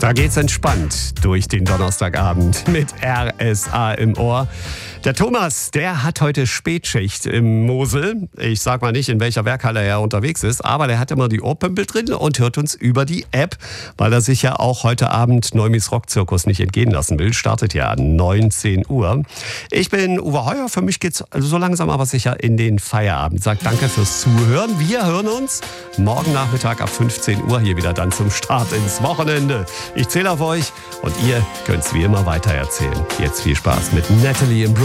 Da geht's entspannt durch den Donnerstagabend mit RSA im Ohr. Der Thomas, der hat heute Spätschicht im Mosel. Ich sag mal nicht, in welcher Werkhalle er unterwegs ist, aber der hat immer die Ohrpümpel drin und hört uns über die App, weil er sich ja auch heute Abend Neumis Rockzirkus nicht entgehen lassen will. Startet ja 19 Uhr. Ich bin Uwe Heuer, für mich geht's so langsam aber sicher in den Feierabend. Sag danke fürs Zuhören. Wir hören uns morgen Nachmittag ab 15 Uhr hier wieder dann zum Start ins Wochenende. Ich zähle auf euch und ihr könnt's wie immer weitererzählen. Jetzt viel Spaß mit Natalie im